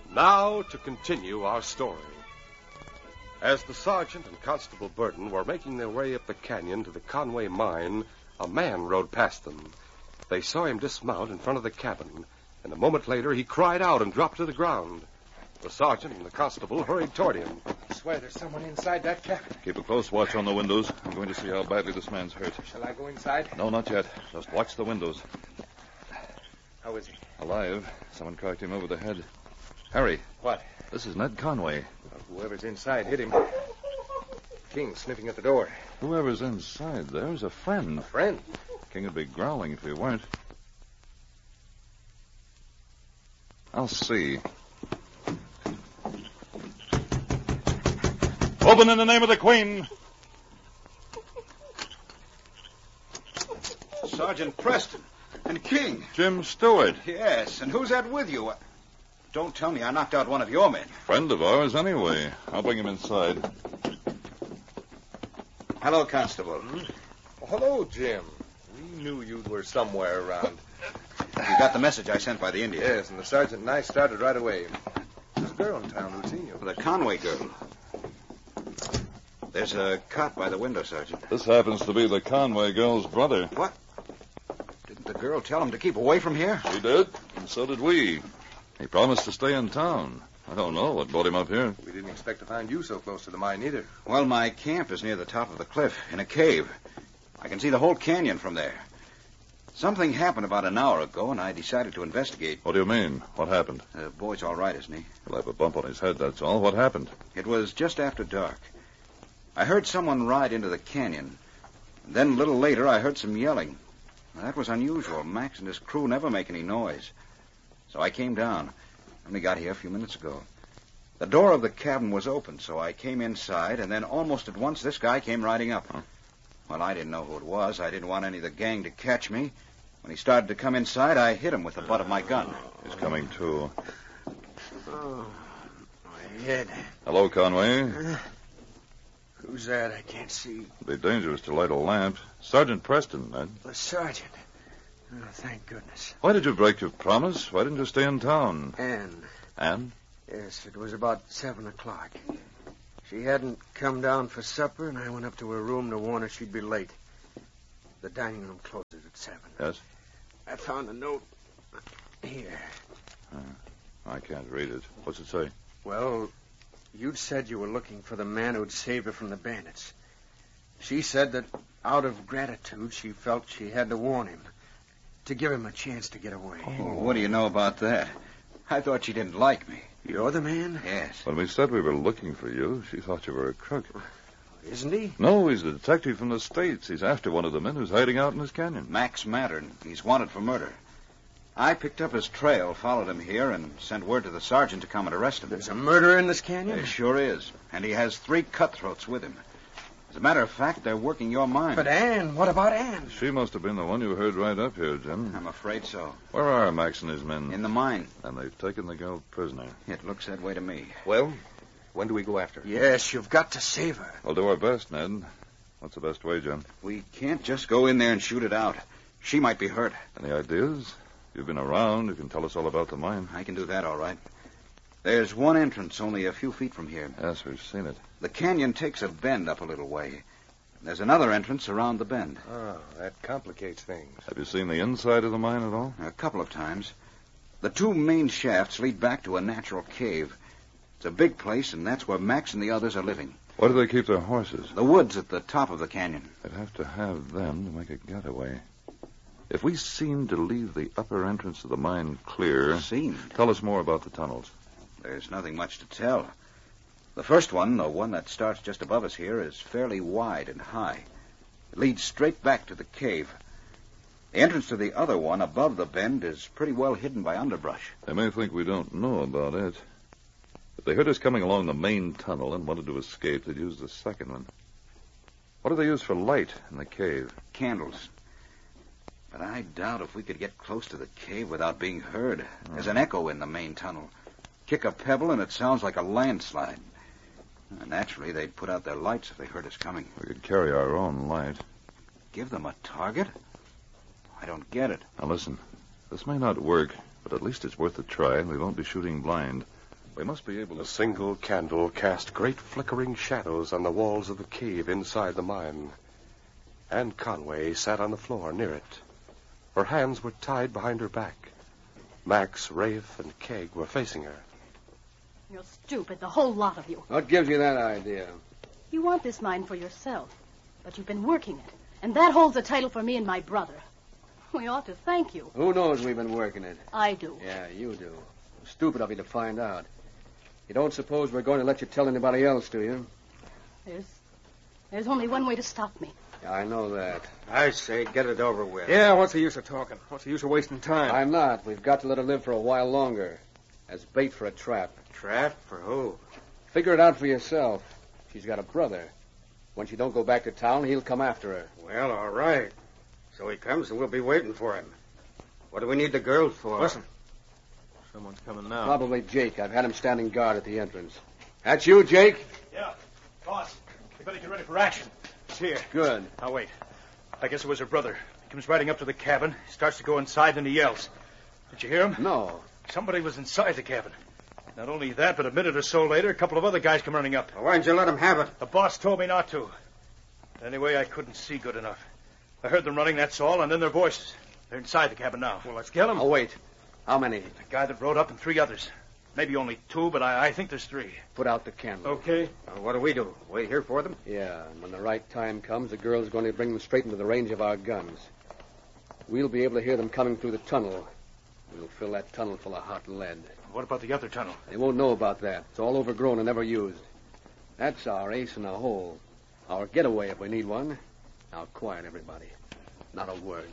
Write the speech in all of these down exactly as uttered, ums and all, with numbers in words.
Now to continue our story. As the sergeant and Constable Burton were making their way up the canyon to the Conway mine, a man rode past them. They saw him dismount in front of the cabin, and a moment later he cried out and dropped to the ground. The sergeant and the constable hurried toward him. I swear there's someone inside that cabin. Keep a close watch on the windows. I'm going to see how badly this man's hurt. Shall I go inside? No, not yet. Just watch the windows. How is he? Alive. Someone cracked him over the head. Harry. What? This is Ned Conway. Well, whoever's inside hit him. King sniffing at the door. Whoever's inside there's a friend. A friend? King would be growling if he weren't. I'll see. Open in the name of the Queen. Sergeant Preston and King. Jim Stewart. Yes, and who's that with you? Don't tell me I knocked out one of your men. Friend of ours, anyway. I'll bring him inside. Hello, Constable. Oh, hello, Jim. We knew you were somewhere around. You got the message I sent by the Indian? Yes, and the sergeant and I started right away. There's a girl in town who's seen you. The Conway girl. There's a cot by the window, Sergeant. This happens to be the Conway girl's brother. What? Didn't the girl tell him to keep away from here? She did, and so did we. He promised to stay in town. I don't know what brought him up here. We didn't expect to find you so close to the mine either. Well, my camp is near the top of the cliff, in a cave. I can see the whole canyon from there. Something happened about an hour ago, and I decided to investigate. What do you mean? What happened? The boy's all right, isn't he? He'll have a bump on his head, that's all. What happened? It was just after dark. I heard someone ride into the canyon. And then a little later, I heard some yelling. Now, that was unusual. Max and his crew never make any noise. So I came down. Only got here a few minutes ago. The door of the cabin was open, so I came inside, and then almost at once this guy came riding up. Huh? Well, I didn't know who it was. I didn't want any of the gang to catch me. When he started to come inside, I hit him with the butt of my gun. He's coming, too. Oh, my head. Hello, Conway. Uh, who's that? I can't see. It'd be dangerous to light a lamp. Sergeant Preston, Ned. The sergeant. Oh, thank goodness. Why did you break your promise? Why didn't you stay in town? Anne. Anne? Yes, it was about seven o'clock. She hadn't come down for supper, and I went up to her room to warn her she'd be late. The dining room closes at seven. Yes? I found a note here. Uh, I can't read it. What's it say? Well, you'd said you were looking for the man who'd saved her from the bandits. She said that out of gratitude, she felt she had to warn him, to give him a chance to get away. Oh, what do you know about that? I thought she didn't like me. You're the man? Yes. When we said we were looking for you, she thought you were a crook. Isn't he? No, he's a detective from the States. He's after one of the men who's hiding out in this canyon. Max Mattern. He's wanted for murder. I picked up his trail, followed him here, and sent word to the sergeant to come and arrest him. There's a murderer in this canyon? There sure is. And he has three cutthroats with him. As a matter of fact, they're working your mine. But Anne, what about Anne? She must have been the one you heard right up here, Jim. I'm afraid so. Where are Max and his men? In the mine. And they've taken the girl prisoner. It looks that way to me. Well, when do we go after her? Yes, you've got to save her. We'll do our best, Ned. What's the best way, Jim? We can't just go in there and shoot it out. She might be hurt. Any ideas? You've been around. You can tell us all about the mine. I can do that all right. There's one entrance only a few feet from here. Yes, we've seen it. The canyon takes a bend up a little way. There's another entrance around the bend. Oh, that complicates things. Have you seen the inside of the mine at all? A couple of times. The two main shafts lead back to a natural cave. It's a big place, and that's where Max and the others are living. Where do they keep their horses? The woods at the top of the canyon. They'd have to have them to make a getaway. If we seem to leave the upper entrance of the mine clear... Seemed? Tell us more about the tunnels. There's nothing much to tell. The first one, the one that starts just above us here, is fairly wide and high. It leads straight back to the cave. The entrance to the other one above the bend is pretty well hidden by underbrush. They may think we don't know about it. If they heard us coming along the main tunnel and wanted to escape, they'd use the second one. What do they use for light in the cave? Candles. But I doubt if we could get close to the cave without being heard. There's an echo in the main tunnel. Kick a pebble and it sounds like a landslide. Naturally, they'd put out their lights if they heard us coming. We could carry our own light. Give them a target? I don't get it. Now, listen. This may not work, but at least it's worth a try, and we won't be shooting blind. We must be able to... A single candle cast great flickering shadows on the walls of the cave inside the mine. Anne Conway sat on the floor near it. Her hands were tied behind her back. Max, Rafe, and Keg were facing her. You're stupid, the whole lot of you. What gives you that idea? You want this mine for yourself, but you've been working it, and that holds the title for me and my brother. We ought to thank you. Who knows we've been working it? I do. Yeah, you do. Stupid of you to find out. You don't suppose we're going to let you tell anybody else, do you? There's, there's only one way to stop me. Yeah, I know that. I say, get it over with. Yeah, what's the use of talking? What's the use of wasting time? I'm not. We've got to let her live for a while longer. As bait for a trap. Trap? For who? Figure it out for yourself. She's got a brother. When she don't go back to town, he'll come after her. Well, all right. So he comes and we'll be waiting for him. What do we need the girl for? Listen. Someone's coming now. Probably Jake. I've had him standing guard at the entrance. That's you, Jake? Yeah. Boss, you better get ready for action. It's here. Good. Now, wait. I guess it was her brother. He comes riding up to the cabin. He starts to go inside, and he yells. Did you hear him? No. Somebody was inside the cabin. Not only that, but a minute or so later, a couple of other guys come running up. Well, why didn't you let him have it? The boss told me not to. Anyway, I couldn't see good enough. I heard them running, that's all, and then their voices. They're inside the cabin now. Well, let's get them. Oh, wait. How many? The guy that rode up and three others. Maybe only two, but I, I think there's three. Put out the candle. Okay. Uh, what do we do? Wait here for them? Yeah, and when the right time comes, the girl's going to bring them straight into the range of our guns. We'll be able to hear them coming through the tunnel. We'll fill that tunnel full of hot lead. What about the other tunnel? They won't know about that. It's all overgrown and never used. That's our ace in the hole. Our getaway if we need one. Now, quiet, everybody. Not a word.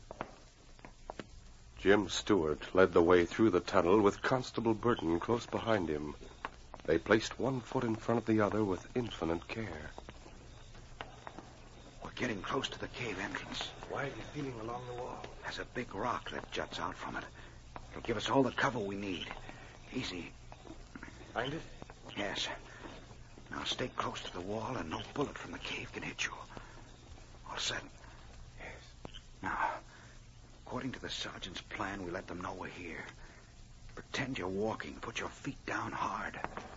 Jim Stewart led the way through the tunnel with Constable Burton close behind him. They placed one foot in front of the other with infinite care. We're getting close to the cave entrance. Why are you feeling along the wall? There's a big rock that juts out from it. It'll give us all the cover we need. Easy. Find it? Yes. Now stay close to the wall and no bullet from the cave can hit you. All set? Yes. Now, according to the sergeant's plan, we let them know we're here. Pretend you're walking. Put your feet down hard.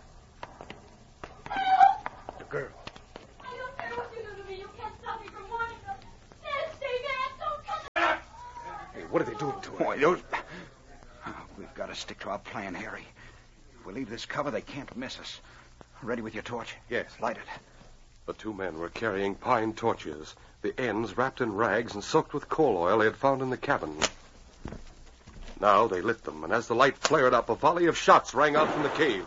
The girl. I don't care what you do to me. You can't stop me from warning them. Dad, stay there. Don't come back. Hey, what are they doing to her? Boy, those... Oh, we've got to stick to our plan, Harry. If we leave this cover, they can't miss us. Ready with your torch? Yes. Light it. The two men were carrying pine torches, the ends wrapped in rags and soaked with coal oil they had found in the cabin. Now they lit them, and as the light flared up, a volley of shots rang out from the cave.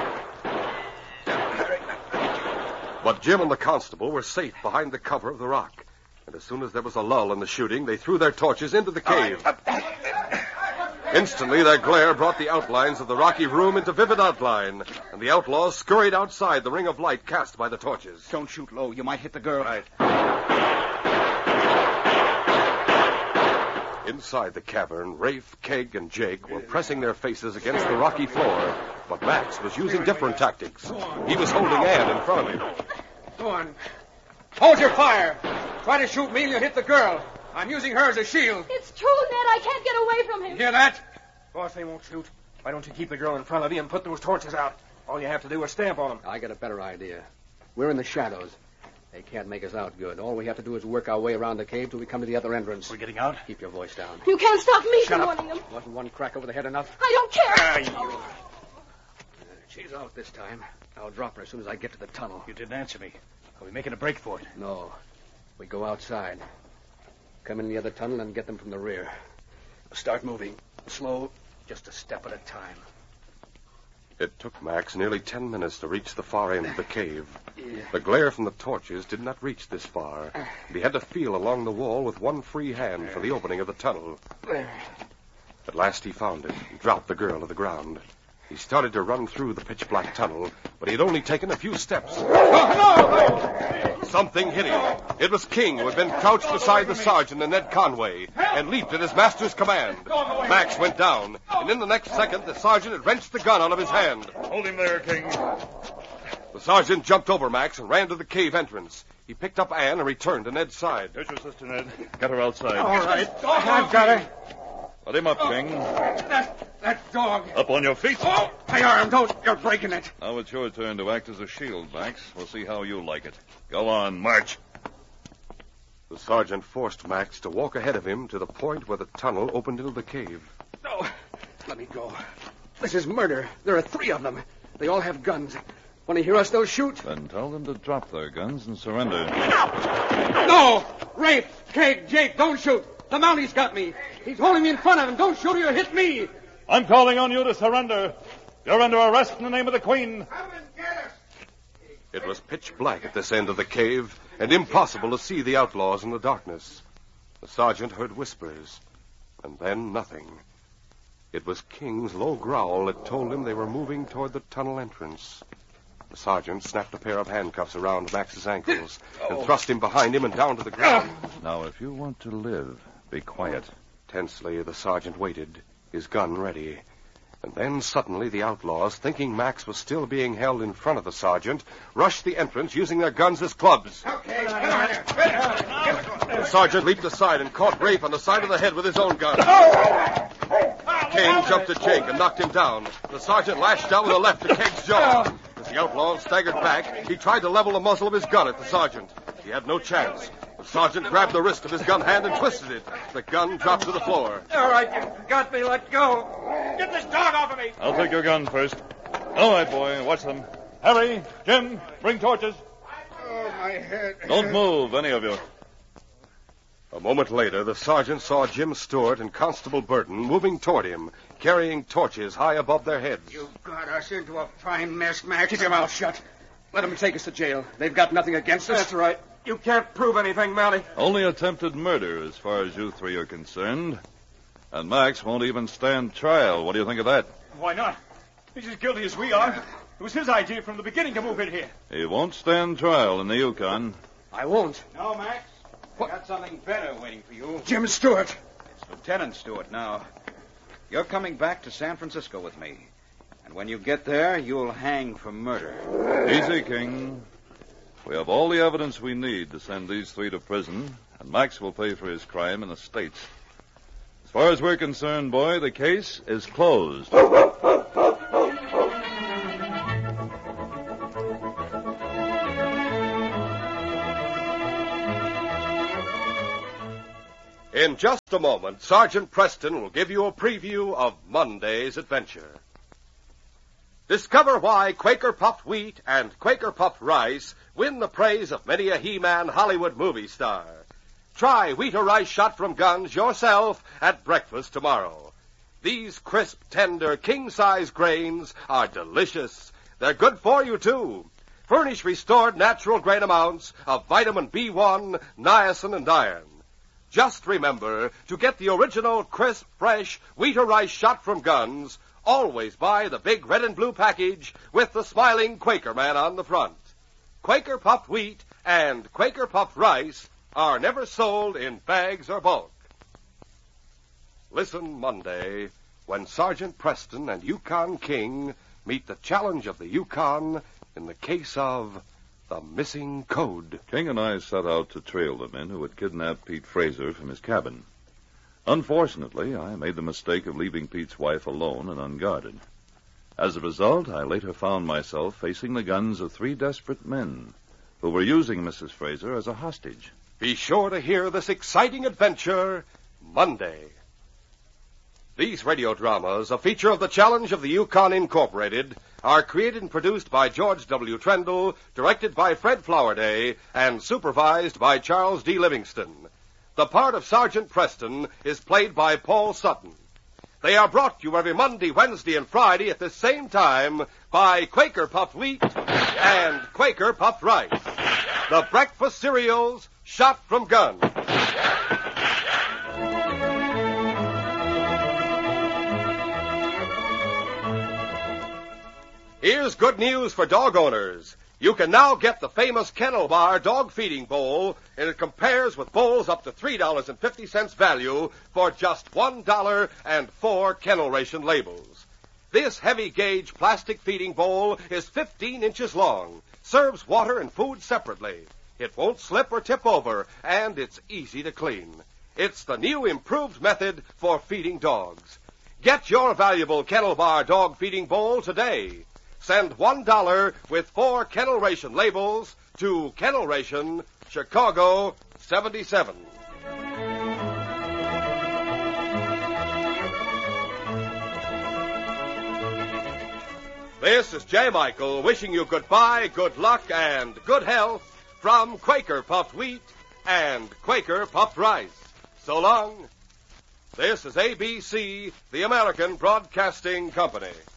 But Jim and the constable were safe behind the cover of the rock. And as soon as there was a lull in the shooting, they threw their torches into the cave. Instantly, their glare brought the outlines of the rocky room into vivid outline, and the outlaws scurried outside the ring of light cast by the torches. Don't shoot low. You might hit the girl. Right. Inside the cavern, Rafe, Keg, and Jake were pressing their faces against the rocky floor, but Max was using different tactics. He was holding Anne in front of him. Go on. Hold your fire. Try to shoot me and you'll hit the girl. I'm using her as a shield. It's true, Ned. I can't get away from him. You hear that? Boss, they won't shoot. Why don't you keep the girl in front of you and put those torches out? All you have to do is stamp on them. I got a better idea. We're in the shadows. They can't make us out good. All we have to do is work our way around the cave till we come to the other entrance. We're getting out? Keep your voice down. You can't stop me Shut from up. warning them. Wasn't one crack over the head enough? I don't care. Ah, you... She's out this time. I'll drop her as soon as I get to the tunnel. You didn't answer me. Are we making a break for it? No. We go outside. Come in the other tunnel and get them from the rear. Start moving. Slow, just a step at a time. It took Max nearly ten minutes to reach the far end of the cave. The glare from the torches did not reach this far, and he had to feel along the wall with one free hand for the opening of the tunnel. At last he found it and dropped the girl to the ground. He started to run through the pitch-black tunnel, but he had only taken a few steps. Something hit him. It was King, who had been crouched beside the sergeant and Ned Conway, and leaped at his master's command. Max went down, and in the next second, the sergeant had wrenched the gun out of his hand. Hold him there, King. The sergeant jumped over Max and ran to the cave entrance. He picked up Anne and returned to Ned's side. There's your sister, Ned. Get her outside. All right. I've got her. Let him up, King. That, that dog. Up on your feet. Oh, my arm. Don't. You're breaking it. Now it's your turn to act as a shield, Max. We'll see how you like it. Go on, march. The sergeant forced Max to walk ahead of him to the point where the tunnel opened into the cave. No. Let me go. This is murder. There are three of them. They all have guns. When they hear us, they'll shoot. Then tell them to drop their guns and surrender. No! Rafe, Keg, Jake, don't shoot. The Mounty's got me. He's holding me in front of him. Don't shoot or you'll hit me. I'm calling on you to surrender. You're under arrest in the name of the Queen. Come and get us. It was pitch black at this end of the cave, and impossible to see the outlaws in the darkness. The sergeant heard whispers, and then nothing. It was King's low growl that told him they were moving toward the tunnel entrance. The sergeant snapped a pair of handcuffs around Max's ankles and thrust him behind him and down to the ground. Now, if you want to live, be quiet. Tensely, the sergeant waited, his gun ready. And then suddenly the outlaws, thinking Max was still being held in front of the sergeant, rushed the entrance using their guns as clubs. Okay, get on there. Get on. The sergeant leaped aside and caught Rafe on the side of the head with his own gun. King jumped at Jake and knocked him down. The sergeant lashed out with a left to Keg's jaw. As the outlaw staggered back, he tried to level the muzzle of his gun at the sergeant. He had no chance. The sergeant grabbed the wrist of his gun hand and twisted it. The gun dropped to the floor. All right, you got me. Let go. Get this dog off of me. I'll take your gun first. All right, boy. Watch them. Harry, Jim, bring torches. Oh, my head. Don't move, any of you. A moment later, the sergeant saw Jim Stewart and Constable Burton moving toward him, carrying torches high above their heads. You got us into a fine mess, Max. Keep your mouth shut. Let them take us to jail. They've got nothing against us. That's right. You can't prove anything, Mally. Only attempted murder, as far as you three are concerned. And Max won't even stand trial. What do you think of that? Why not? He's as guilty as we are. It was his idea from the beginning to move in here. He won't stand trial in the Yukon. I won't. No, Max. What? Got something better waiting for you. Jim Stewart. It's Lieutenant Stewart now. You're coming back to San Francisco with me. And when you get there, you'll hang for murder. Easy, King. We have all the evidence we need to send these three to prison, and Max will pay for his crime in the States. As far as we're concerned, boy, the case is closed. In just a moment, Sergeant Preston will give you a preview of Monday's adventure. Discover why Quaker Puffed Wheat and Quaker Puffed Rice win the praise of many a He-Man Hollywood movie star. Try wheat or rice shot from guns yourself at breakfast tomorrow. These crisp, tender, king-size grains are delicious. They're good for you, too. Furnish restored natural grain amounts of vitamin B one, niacin, and iron. Just remember to get the original crisp, fresh wheat or rice shot from guns. Always buy the big red and blue package with the smiling Quaker man on the front. Quaker Puffed Wheat and Quaker Puffed Rice are never sold in bags or bulk. Listen Monday when Sergeant Preston and Yukon King meet the challenge of the Yukon in the case of the missing code. King and I set out to trail the men who had kidnapped Pete Fraser from his cabin. Unfortunately, I made the mistake of leaving Pete's wife alone and unguarded. As a result, I later found myself facing the guns of three desperate men who were using Missus Fraser as a hostage. Be sure to hear this exciting adventure Monday. These radio dramas, a feature of the Challenge of the Yukon Incorporated, are created and produced by George W. Trendle, directed by Fred Flowerday, and supervised by Charles D. Livingston. The part of Sergeant Preston is played by Paul Sutton. They are brought to you every Monday, Wednesday, and Friday at the same time by Quaker Puffed Wheat and Quaker Puffed Rice. The breakfast cereals shot from guns. Here's good news for dog owners. You can now get the famous Kennel Bar dog feeding bowl, and it compares with bowls up to three dollars and fifty cents value for just one dollar and four kennel ration labels. This heavy-gauge plastic feeding bowl is fifteen inches long, serves water and food separately. It won't slip or tip over, and it's easy to clean. It's the new improved method for feeding dogs. Get your valuable Kennel Bar dog feeding bowl today. Send one dollar with four Kennel Ration labels to Kennel Ration, Chicago seventy-seven. This is J. Michael wishing you goodbye, good luck, and good health from Quaker Puffed Wheat and Quaker Puffed Rice. So long. This is A B C, the American Broadcasting Company.